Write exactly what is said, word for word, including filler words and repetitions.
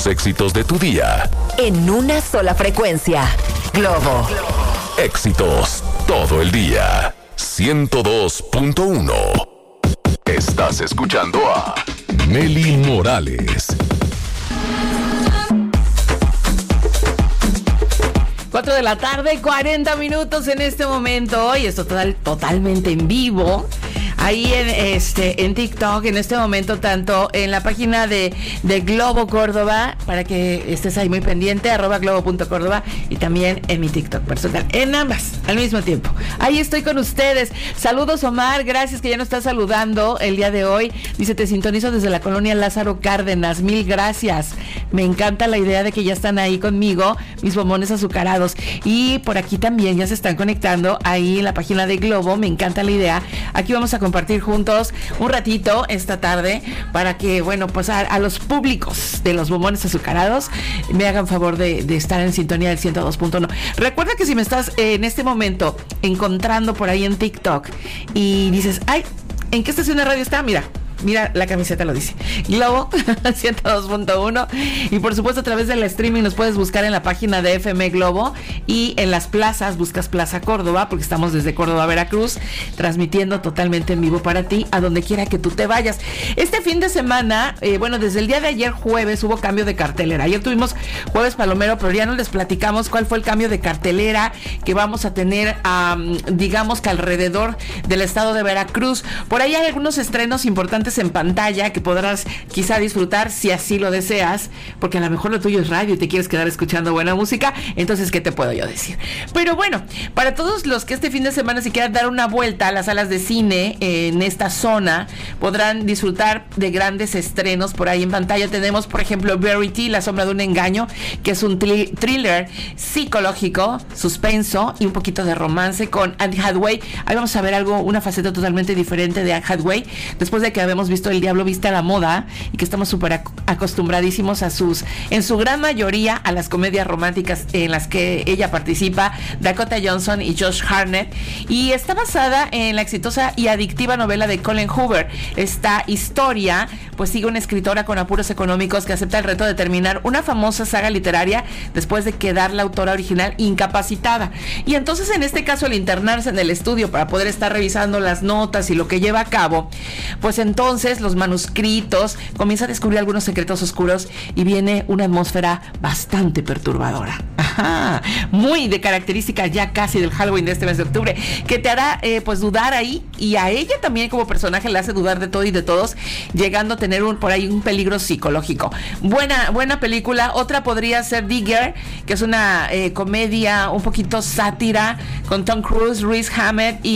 los éxitos de tu día. En una sola frecuencia. Globo. Éxitos todo el día. ciento dos punto uno. Estás escuchando a Nelly Morales. cuatro de la tarde, cuarenta minutos en este momento. Y esto total, totalmente en vivo. Ahí en este en TikTok, en este momento, tanto en la página de, de Globo Córdoba, para que estés ahí muy pendiente, arroba globo punto córdoba, y también en mi TikTok personal, en ambas, al mismo tiempo. Ahí estoy con ustedes. Saludos, Omar, gracias que ya nos estás saludando el día de hoy. Dice, te sintonizo desde la colonia Lázaro Cárdenas, mil gracias. Me encanta la idea de que ya están ahí conmigo, mis bombones azucarados. Y por aquí también ya se están conectando ahí en la página de Globo, me encanta la idea. Aquí vamos a compartir juntos un ratito esta tarde para que, bueno, pues a, a los públicos de los bombones azucarados me hagan favor de, de estar en sintonía del ciento dos punto uno. Recuerda que si me estás eh, en este momento encontrando por ahí en TikTok y dices, ay, ¿en qué estación de radio está? Mira, Mira, la camiseta lo dice. Globo ciento dos punto uno. Y por supuesto a través del streaming nos puedes buscar en la página de F M Globo. Y en las plazas buscas Plaza Córdoba, porque estamos desde Córdoba, Veracruz, transmitiendo totalmente en vivo para ti, a donde quiera que tú te vayas. Este fin de semana, eh, bueno, desde el día de ayer jueves hubo cambio de cartelera. Ayer tuvimos Jueves Palomero, pero ya no les platicamos cuál fue el cambio de cartelera que vamos a tener, um, digamos que alrededor del estado de Veracruz. Por ahí hay algunos estrenos importantes en pantalla que podrás quizá disfrutar si así lo deseas, porque a lo mejor lo tuyo es radio y te quieres quedar escuchando buena música. Entonces, ¿qué te puedo yo decir? Pero bueno, para todos los que este fin de semana se quieran dar una vuelta a las salas de cine eh, en esta zona, podrán disfrutar de grandes estrenos. Por ahí en pantalla tenemos, por ejemplo, Verity, La sombra de un engaño, que es un tri- thriller psicológico, suspenso y un poquito de romance con Anne Hathaway. Ahí vamos a ver algo, una faceta totalmente diferente de Anne Hathaway, después de que habemos visto El Diablo Viste a la Moda y que estamos súper ac- acostumbradísimos a sus, en su gran mayoría, a las comedias románticas en las que ella participa, Dakota Johnson y Josh Hartnett, y está basada en la exitosa y adictiva novela de Colin Hoover. Esta historia pues sigue una escritora con apuros económicos que acepta el reto de terminar una famosa saga literaria después de quedar la autora original incapacitada, y entonces en este caso al internarse en el estudio para poder estar revisando las notas y lo que lleva a cabo, pues entonces Entonces los manuscritos, comienza a descubrir algunos secretos oscuros y viene una atmósfera bastante perturbadora. Ajá, muy de características ya casi del Halloween de este mes de octubre, que te hará eh, pues dudar ahí, y a ella también como personaje le hace dudar de todo y de todos, llegando a tener un, por ahí un peligro psicológico. Buena, buena película. Otra podría ser Digger, que es una eh, comedia un poquito sátira con Tom Cruise, Riz Ahmed y